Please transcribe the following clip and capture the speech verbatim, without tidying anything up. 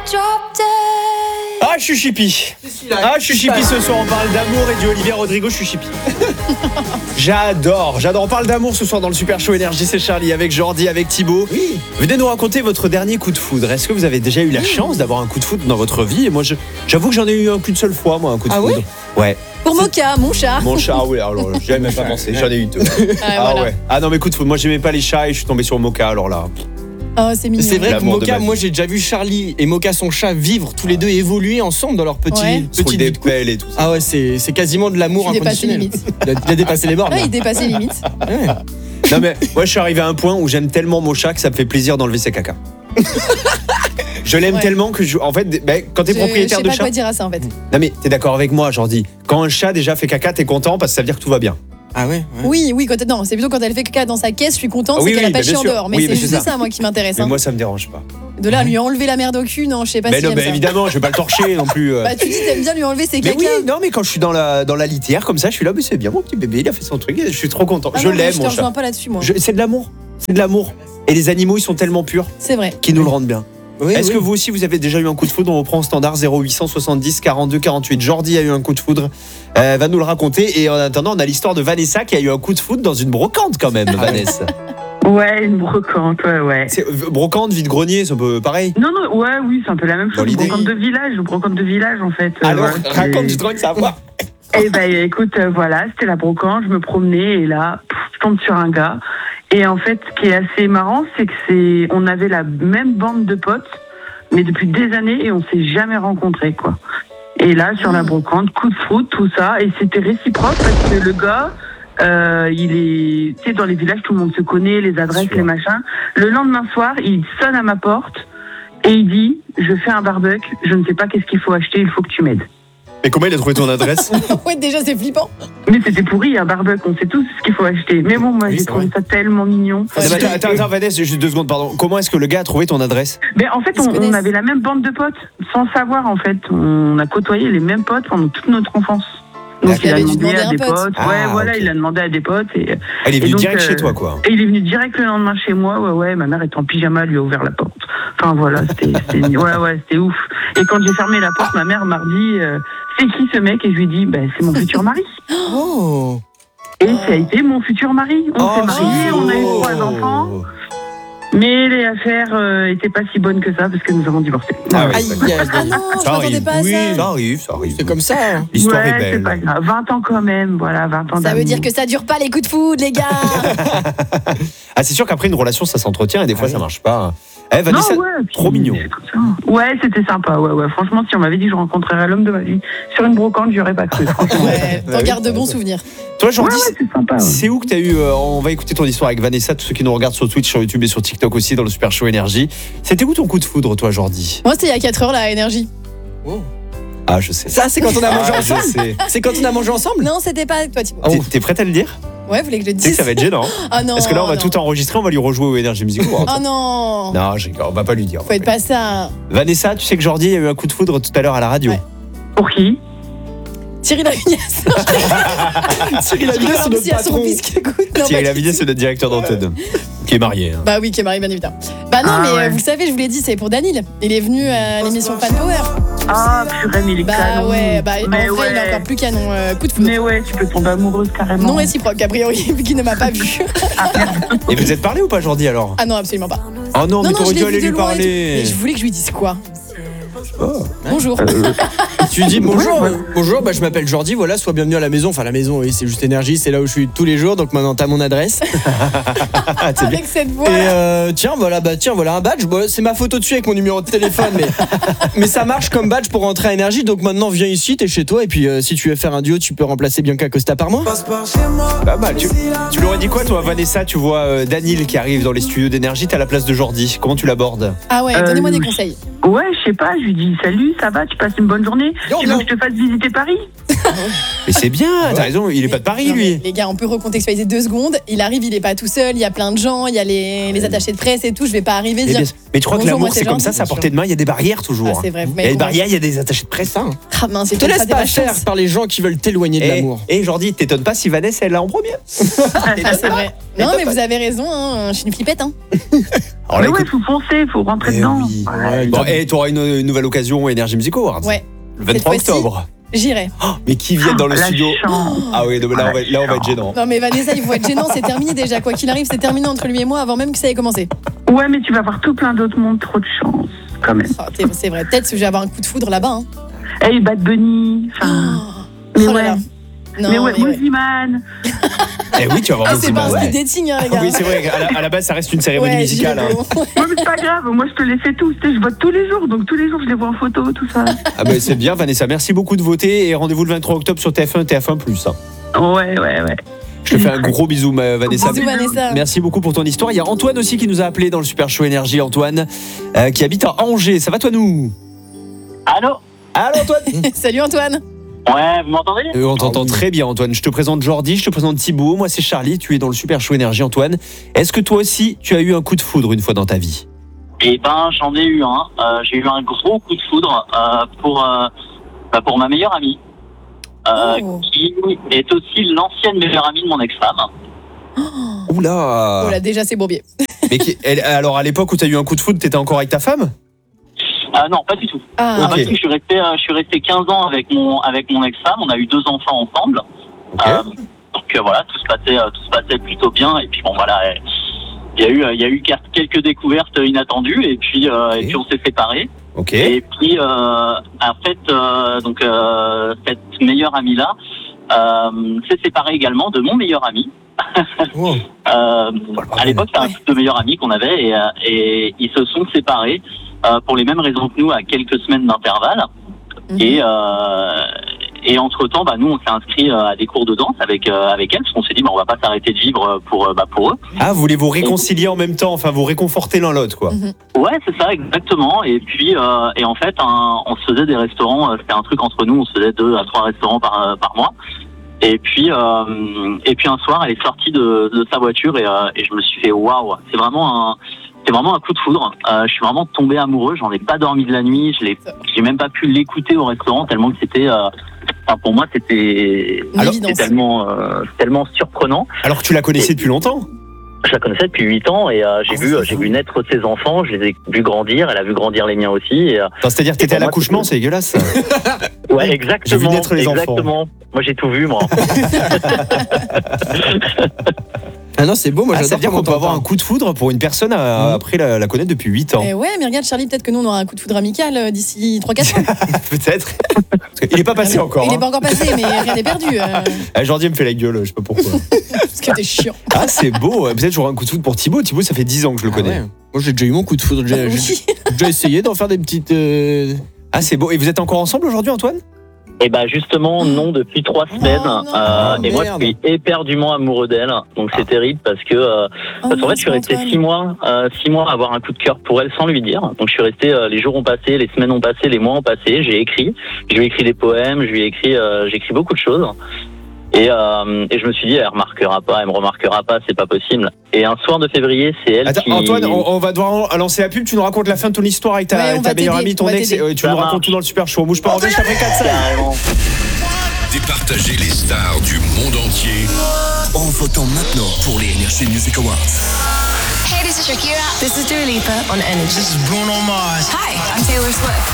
Ah, je suis chippy. Ah, je suis chippy ce soir. On parle d'amour et du Olivia Rodrigo. Je suis chippy. J'adore, j'adore. On parle d'amour ce soir dans le Super Show Énergie. C'est Charlie avec Jordi, avec Thibaut. Oui. Venez nous raconter votre dernier coup de foudre. Est-ce que vous avez déjà eu la chance d'avoir un coup de foudre dans votre vie? Et moi, je, j'avoue que j'en ai eu un qu'une seule fois, moi, un coup de ah foudre. Ouais, ouais. Pour Mocha, mon chat. Mon chat, oui. Alors, j'y avais même pas pensé. J'en ai eu deux. Ah, Ah voilà. ouais. Ah non, mais coup de foudre. Moi, j'aimais pas les chats et je suis tombé sur Mocha. Alors là. Oh, c'est mignon. C'est vrai que L'amour de Mocha, ma vie. moi j'ai déjà vu Charlie et Mocha son chat vivre tous les deux et évoluer ensemble dans leur petit, Ouais. Sous petite des vie de couple. pelles et tout ça. Ah ouais, c'est, c'est quasiment de l'amour Il dépasse les inconditionnel. limites. Il a, il a dépassé les bornes. Là, là. il dépasse les limites. Ouais. Non, mais moi, je suis arrivé à un point où j'aime tellement mon chat que ça me fait plaisir d'enlever ses caca. Je l'aime Ouais. tellement que je, en fait, ben, quand t'es Je- propriétaire je de sais pas chat. quoi dire à ça en fait. Non mais t'es d'accord avec moi, Jordi. Quand un chat déjà fait caca, t'es content parce que ça veut dire que tout va bien. Ah ouais, ouais. Oui, oui, quand elle- non, c'est plutôt quand elle fait caca dans sa caisse, je suis contente, Ah oui, c'est qu'elle oui, a pas bah, chié bien en sûr. dehors. Mais Oui, c'est mais juste c'est ça. ça. moi qui m'intéresse. Mais hein. moi ça me dérange pas. De là à lui enlever la merde au cul, non, je sais pas Mais si non, j'aime mais ça. évidemment, je vais pas le torcher non plus. euh. Bah tu dis t'aimes bien lui enlever ses mais caca. oui, non mais quand je suis dans la dans la litière comme ça, je suis là, mais c'est bien mon petit bébé, il a fait son truc, je suis trop content. Ah je non, moi, l'aime Je mon te chat. rejoins pas là-dessus moi. Je- c'est de l'amour, c'est de l'amour. Et les animaux, ils sont tellement purs C'est vrai. qu'ils nous le rendent bien. Oui, Est-ce oui. que vous aussi vous avez déjà eu un coup de foudre? On reprend au standard zéro huit cent soixante-dix quarante-deux quarante-huit. Jordi a eu un coup de foudre, euh, va nous le raconter. Et en attendant, on a l'histoire de Vanessa qui a eu un coup de foudre dans une brocante quand même, Vanessa. Ouais, une brocante, ouais, ouais. C'est, euh, brocante, vide-grenier, c'est un peu pareil. Non, non, ouais, oui, c'est un peu la même Dans chose. Une l'idée. brocante de village, une brocante de village, en fait. Euh, Alors, voilà, raconte c'est- du truc, ça va voir. Eh ben, écoute, euh, voilà, c'était la brocante, je me promenais et là, pff, je tombe sur un gars. Et en fait, ce qui est assez marrant, c'est que c'est, on avait la même bande de potes, mais depuis des années et on s'est jamais rencontrés, quoi. Et là, sur la brocante, coup de foudre, tout ça, et c'était réciproque parce que le gars, euh, il est, tu sais, dans les villages, tout le monde se connaît, les adresses, Sûr. les machins. Le lendemain soir, il sonne à ma porte et il dit, je fais un barbecue, je ne sais pas qu'est-ce qu'il faut acheter, il faut que tu m'aides. Mais comment il a trouvé ton adresse? Ouais, déjà c'est flippant. Mais c'était pourri, un barbecue, on sait tous ce qu'il faut acheter. Mais bon, moi, Oui, j'ai c'est trouvé vrai. ça tellement mignon. Non, mais attends, attends, attends, Vanessa, juste deux secondes, pardon. Comment est-ce que le gars a trouvé ton adresse? Mais en fait, Ils se on, on connaissent. avait la même bande de potes, sans savoir, en fait. On a côtoyé les mêmes potes pendant toute notre enfance. Donc, Il il a avait dû demandé demander à un des pote. potes. Ah, ouais, voilà, ok. il a demandé à des potes. Et, Elle est Et venue donc, direct euh, chez toi, quoi. et il est venu direct le lendemain chez moi. Ouais, ouais, ma mère était en pyjama, elle lui a ouvert la porte. Enfin, voilà, c'était, c'était, ouais, ouais, c'était ouf. Et quand j'ai fermé la porte, ma mère m'a dit, euh, c'est qui ce mec? Et je lui ai dit, bah, c'est mon futur mari. Oh. Et ça a été mon futur mari. On Oh, s'est mariés, on a eu trois enfants. Mais les affaires euh, étaient pas si bonnes que ça parce que nous avons divorcé. Ah oui. Aïe, aïe, aïe. Ah non, je Ça m'attendais arrive. pas à Oui, ça. ça arrive, ça arrive. C'est comme ça. hein. L'histoire ouais, est c'est belle. pas grave. vingt ans quand même, voilà, vingt ans Ça d'amour. veut dire que ça dure pas les coups de foudre, les gars. Ah, c'est sûr qu'après une relation, ça s'entretient et des fois, Ah oui. ça marche pas. Eh, Non, Vanessa, ouais, puis trop mignon. c'est comme ça. Ouais, c'était sympa, ouais, ouais. Franchement, si on m'avait dit que je rencontrerais l'homme de ma vie sur une brocante, j'y aurais pas cru, franchement. Ouais, t'en Ouais, gardes de oui, bons ça. souvenirs. toi, Ouais, Jordi, ouais, c'est sympa. Ouais. c'est où que t'as eu. euh, on va écouter ton histoire avec Vanessa, tous ceux qui nous regardent sur Twitch, sur YouTube et sur TikTok aussi, dans le Super Show Énergie. C'était où ton coup de foudre, toi, Jordi? Moi, c'était il y a quatre heures, la énergie. Oh. Ah, je sais. Ça, c'est quand on a mangé Ah, je ensemble. sais. C'est quand on a mangé ensemble. Non, c'était pas avec toi, Thibaut. Oh. T'es, t'es prête à le dire? Ouais, vous voulez que je le Tu sais que dise? ça va être gênant. Ah non. Parce que là, on va non. tout enregistrer, on va lui rejouer au Énergie Music Awards. Oh non. Non, je rigole, on va pas lui dire. Faut être pas ça. Vanessa, tu sais que Jordi a eu un coup de foudre tout à l'heure à la radio. Ouais. Pour qui? Thierry Lavignasse. Cyril Lavignasse, c'est notre Si à son patron. fils qui écoute. Non, Thierry pas Lavignasse, c'est notre directeur d'antenne, qui est marié. hein. Bah oui, qui est marié, bien évidemment. Bah non, Ah mais ouais. euh, vous savez, je vous l'ai dit, c'est pour Danil. Il est venu à l'émission Fan Power. Ah, purée, mais il est Bah canon. ouais, bah en mais vrai, ouais. il est encore plus canon. Euh, coup de foudre. Mais ouais, tu peux tomber amoureuse carrément. Non réciproque, a priori, vu qu'il ne m'a pas vu. Et vous êtes parlé ou pas, Jordi, alors? Ah non, absolument pas. Oh non, mais non, t'aurais je dû l'ai aller vu de lui loin et tout. parler. Mais je voulais que je lui dise quoi? Oh. Bonjour. Tu lui dis bonjour, Ouais, ouais. bonjour, bah, je m'appelle Jordi, voilà, sois bienvenu à la maison. Enfin, la maison, oui, c'est juste énergie, c'est là où je suis tous les jours, donc maintenant t'as mon adresse. Ah, c'est bien. Avec cette voix. Et euh, tiens, voilà, bah tiens, voilà un badge. Bon, c'est ma photo dessus avec mon numéro de téléphone, mais, mais ça marche comme badge pour rentrer à énergie. Donc maintenant, viens ici, t'es chez toi, et puis euh, si tu veux faire un duo, tu peux remplacer Bianca Costa par moi. Pas mal. Tu, tu lui aurais dit quoi, toi, Vanessa? Tu vois euh, Danil qui arrive dans les studios d'énergie, t'es à la place de Jordi. Comment tu l'abordes? Ah ouais, Euh, donnez-moi des conseils. Ouais, je sais pas, je lui dis salut, ça va, tu passes une bonne journée. Non, Tu veux non. que je te fasse visiter Paris? Mais c'est bien, t'as raison, il est pas de Paris, Non, mais lui. Les gars, on peut recontextualiser deux secondes. Il arrive, il est pas tout seul, il y a plein de gens, il y a les, les attachés de presse et tout. Je vais pas arriver Mais, dire. bien- mais tu crois que Bonjour, l'amour, moi, c'est c'est comme Jordi. ça, c'est à Bien portée de main, il y a des barrières toujours. Ah, c'est vrai, vous Il y a m'avez des convaincu. barrières, il y a des attachés de presse. Ça, hein. Ah mince, c'est Te toi, laisse ça, t'es pas pas faire chance. par les gens qui veulent t'éloigner de Et, l'amour. et Jordi, t'étonnes pas si Vanessa, elle est là en premier. Ah, c'est vrai. Et Non, t'as mais pas- vous avez raison, hein, je suis une flippette. Hein. Alors Mais là, ouais, écoute- faut foncer, faut rentrer Eh dedans. oui. Ouais. Bon, et tu auras une, une nouvelle occasion au Energy Music Awards. Ouais. Le vingt-trois Cette fois-ci. octobre. J'irai. Oh, mais qui viennent dans le La studio. chance. Ah oui, non, mais là, on va, là, on va être gênant. Non mais Vanessa, il faut être gênant, c'est terminé déjà. Quoi qu'il arrive, c'est terminé entre lui et moi avant même que ça ait commencé. Ouais, mais tu vas voir tout plein d'autres mondes, trop de chance, quand même. Ah, t'es- c'est vrai, peut-être que je vais avoir un coup de foudre là-bas. Hein. Hey, Bad Bunny. Enfin, Oh, mais là ouais. là. Non, mais ouais, mais ouais. Moziman. Eh oui, tu vas voir Ah, beaucoup c'est de pas un mal. speed dating, hein, les gars. Oui, c'est vrai, à la, à la base, ça reste une cérémonie Ouais, musicale. j'y vais, hein. bon. Ouais, mais c'est pas grave, moi je te les fais tous. Tu sais, je vote tous les jours, donc tous les jours je les vois en photo, tout ça. Ah ben c'est bien, Vanessa. Merci beaucoup de voter et rendez-vous le vingt-trois octobre sur T F un, T F un plus. hein. Ouais, ouais, ouais. Je te fais un gros bisou, ma- Vanessa. Bisous, Vanessa. Merci beaucoup pour ton histoire. Il y a Antoine aussi qui nous a appelé dans le Super Show Énergie. Antoine, euh, qui habite à Angers. Ça va toi nous? Allô? Allô Antoine. Salut Antoine. Ouais, vous m'entendez? Euh, on t'entend très bien Antoine. Je te présente Jordi, je te présente Thibaut. Moi c'est Charlie. Tu es dans le Super Show Énergie Antoine. Est-ce que toi aussi tu as eu un coup de foudre une fois dans ta vie? Eh ben, j'en ai eu un. Euh, j'ai eu un gros coup de foudre euh, pour euh, bah, pour ma meilleure amie, euh, Oh. qui est aussi l'ancienne meilleure amie de mon ex-femme. Oula. Oh là, déjà c'est bourbier. Mais qui- elle- alors à l'époque où tu as eu un coup de foudre, t'étais encore avec ta femme? Euh, non, pas du tout. Ah, Ok. Parce que je suis resté, euh, je suis resté quinze ans avec mon avec mon ex-femme. On a eu deux enfants ensemble. Ok. Euh, donc euh, voilà, tout se passait euh, tout se passait plutôt bien. Et puis bon voilà, euh, il y a eu euh, il y a eu quelques découvertes inattendues. Et puis euh, Ok. et puis on s'est séparés. Ok. Et puis, euh, en fait, euh, donc euh, cette meilleure amie-là euh, s'est séparée également de mon meilleur ami. Oh. Euh, à l'époque, c'était un couple de meilleurs amis qu'on avait et, euh, et ils se sont séparés euh, pour les mêmes raisons que nous à quelques semaines d'intervalle. Mhm. Et, euh, et entre-temps, bah, nous, on s'est inscrits euh, à des cours de danse avec, euh, avec elle parce qu'on s'est dit, bah, on va pas s'arrêter de vivre pour, euh, bah, pour eux. Ah, vous voulez vous réconcilier en même temps, enfin vous réconforter l'un l'autre quoi. Mhm. Ouais, c'est ça, exactement. Et puis, euh, et en fait, un- on se faisait des restaurants. euh, C'était un truc entre nous. On se faisait deux à trois restaurants par, euh, par mois. Et puis, euh, et puis un soir, elle est sortie de, de sa voiture et, euh, et je me suis fait waouh. C'est vraiment un, c'est vraiment un coup de foudre. Euh, je suis vraiment tombé amoureux. J'en ai pas dormi de la nuit. Je l'ai, j'ai même pas pu l'écouter au restaurant tellement que c'était. Euh, enfin, pour moi, c'était, Une c'était évidence. tellement, euh, tellement surprenant. Alors que tu la connaissais depuis longtemps. Je la connaissais depuis huit ans et euh, j'ai Oh, vu, c'est euh, j'ai fou. vu naître ses enfants. Je les ai vus grandir. Elle a vu grandir les miens aussi. Et, euh, Attends, c'est-à-dire que t'étais à pour moi, l'accouchement, c'est dégueulasse. ouais, exactement. J'ai vu naître les enfants. exactement. Moi, j'ai tout vu, moi. Ah non, c'est beau, moi Ah, ça j'adore veut dire comment qu'on peut t'en avoir un parles. coup de foudre pour une personne euh, Mhm. après la, la connaître depuis huit ans. Eh ouais, mais regarde Charlie, peut-être que nous on aura un coup de foudre amical euh, d'ici trois quatre ans. Peut-être. Parce qu'il est pas passé encore. Il est hein. pas encore passé, mais rien n'est perdu. euh, Ah, Jordi me fait la gueule, je sais pas pourquoi. parce que t'es chiant. Ah, c'est beau. Peut-être j'aurai un coup de foudre pour Thibaut. Thibaut, ça fait dix ans que je le Ah connais. ouais. Moi j'ai déjà eu mon coup de foudre. J'ai j'ai Oui. déjà essayé d'en faire des petites. euh, Ah, c'est beau. Et vous êtes encore ensemble aujourd'hui, Antoine? Et bah justement non depuis trois semaines. non. Euh, et moi je Merde. suis éperdument amoureux d'elle. Donc c'est terrible parce que euh, Oh, parce qu'en fait je suis mince, resté Antoine. six mois euh, six mois à avoir un coup de cœur pour elle sans lui dire. Donc je suis resté euh, les jours ont passé, les semaines ont passé, les mois ont passé. J'ai écrit, je lui ai écrit des poèmes, je lui ai écrit euh, j'ai écrit beaucoup de choses. Et, euh, et je me suis dit elle remarquera pas, elle me remarquera pas, c'est pas possible. Et un soir de février c'est elle Attends, qui. Antoine, on, on va devoir lancer la pub. Tu nous racontes la fin de ton histoire avec ta, Ouais, on avec ta va meilleure t'aider, amie, ton on va ex. t'aider. et, euh, tu Ça nous marche. racontes tout dans le super show. Bouge pas, on revient juste après quatre sept. Carrément. Départagez les stars du monde entier en votant maintenant pour les Energy Music Awards. Hey, this is Shakira. This is Dua Lipa on Energy. This is Bruno Mars. Hi, I'm Taylor Swift.